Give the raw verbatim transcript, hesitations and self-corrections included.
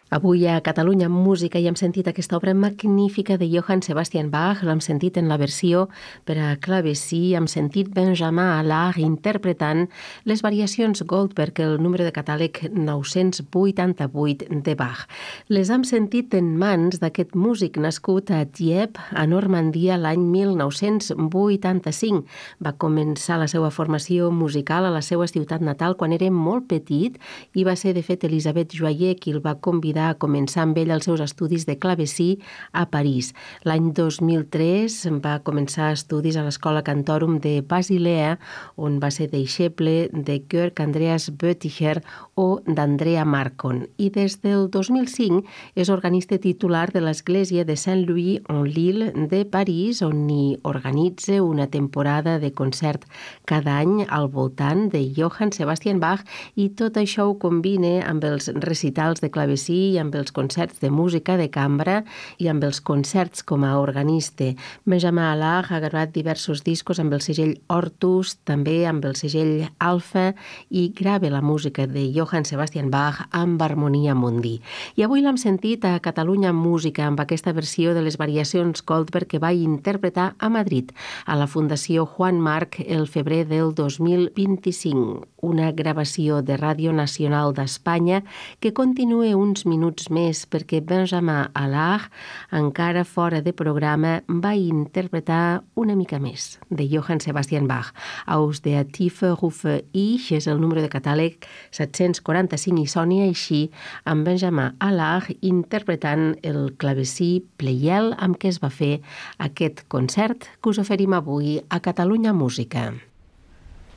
Avui a Catalunya Música hi hem sentit aquesta obra magnífica de Johann Sebastian Bach, l'hem sentit en la versió per a clavecí, hem sentit Benjamin Allard interpretant les variacions Goldberg, el número de catàleg nou-cents vuitanta-vuit de Bach. Les hem sentit en mans d'aquest músic nascut a Dieppe, a Normandia, l'any mil nou-cents vuitanta-cinc. Va començar la seva formació musical a la seva ciutat natal quan era molt petit i va ser, de fet, Elisabeth Joyer qui el va convidar a començar amb ell els seus estudis de clavecí a París. L'any dos mil tres va començar estudis a l'Escola Cantorum de Basilea, on va ser deixeble de Georg Andreas Bötticher o d'Andrea Marcon. I des del dos mil cinc és organista titular de l'Església de Saint-Louis-en-l'Île de París, on hi organitza una temporada de concert cada any al voltant de Johann Sebastian Bach, i tot això ho combina amb els recitals de clavecí i amb els concerts de música de cambra i amb els concerts com a organista. Benjamin Allard ha gravat diversos discos amb el segell Hortus, també amb el segell Alpha, i grava la música de Johann Sebastian Bach amb Harmonia Mundi. I avui l'hem sentit a Catalunya Música amb aquesta versió de les variacions Goldberg que va interpretar a Madrid, a la Fundació Juan March, el febrer del dos mil vint-i-cinc. Una gravació de Ràdio Nacional d'Espanya que continua uns minuts més perquè Benjamin Allard, encara fora de programa, va interpretar una mica més de Johann Sebastian Bach. Aus der Tiefe rufe ich és el número de catàleg set-cents quaranta-cinc i soni així, amb Benjamin Allard interpretant el clavecí Pleyel amb què es va fer aquest concert que us oferim avui a Catalunya Música.